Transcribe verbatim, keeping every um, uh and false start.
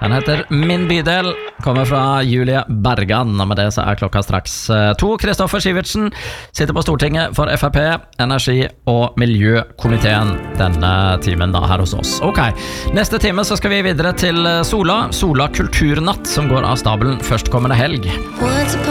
Den heter Min bydel, kommer fra Julie Bergan, og med det så er klokka straks eh, to. Kristoffer Sivertsen sitter på Stortinget for F R P, Energi- og Miljøkomiteen denne timen da her hos oss. Ok, neste time så skal vi videre til Sola, Sola Kulturnatt, som går av stabelen førstkommende helg.